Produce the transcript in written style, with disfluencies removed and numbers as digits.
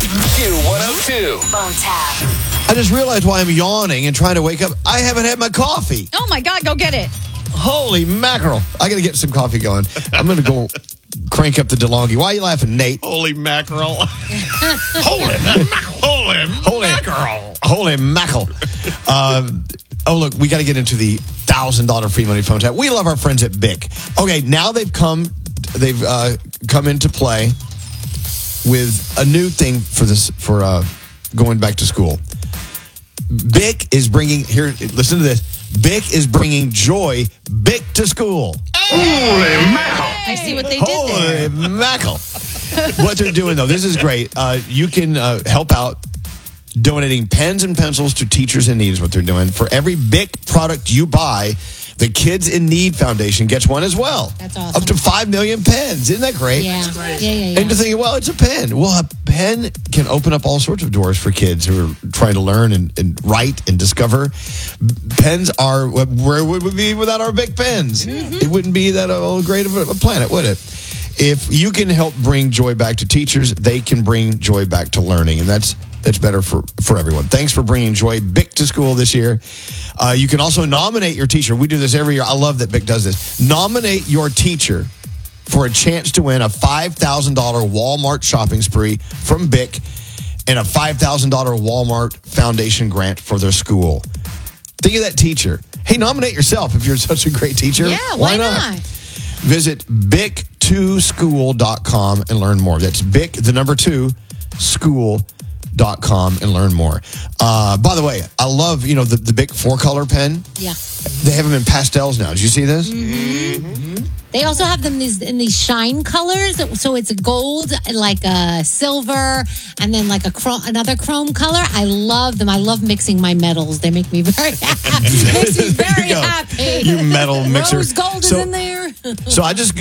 Q102. Phone tap. I just realized why I'm yawning and trying to wake up. I haven't had my coffee. Oh, my God. Go get it. Holy mackerel. I got to get some coffee going. I'm going to go crank up the DeLonghi. Why are you laughing, Nate? Holy mackerel. Holy mackerel. Holy mackerel. Look, we got to get into the $1,000 free money phone tap. We love our friends at BIC. Okay, now they've come into play with a new thing for going back to school. BIC is bringing, listen to this. BIC is bringing joy BIC to school. Holy mackerel. I see what they did there. Holy mackerel. What they're doing, though, this is great. You can help out donating pens and pencils to teachers in need is what they're doing. For every BIC product you buy, the Kids in Need Foundation gets one as well. That's awesome. Up to 5 million pens. Isn't that great? Yeah. Yeah. And to think, well, it's a pen. Well, a pen can open up all sorts of doors for kids who are trying to learn and write and discover. Pens are, where would we be without our BIC pens? Mm-hmm. It wouldn't be that great of a planet, would it? If you can help bring joy back to teachers, they can bring joy back to learning. And that's better for everyone. Thanks for bringing joy BIC to school this year. You can also nominate your teacher. We do this every year. I love that BIC does this. Nominate your teacher for a chance to win a $5,000 Walmart shopping spree from BIC and a $5,000 Walmart Foundation grant for their school. Think of that teacher. Hey, nominate yourself if you're such a great teacher. Yeah, why not? Visit bic2school.com and learn more. That's BIC, the number 2, school.com and learn more. By the way, I love, the BIC 4-color pen. Yeah. They have them in pastels now. Did you see this? Mm-hmm. They also have them in these shine colors. So it's a gold, like a silver, and then like another chrome color. I love them. I love mixing my metals. They make me very happy. Makes me very happy. You metal mixer. Rose gold is in there. So I just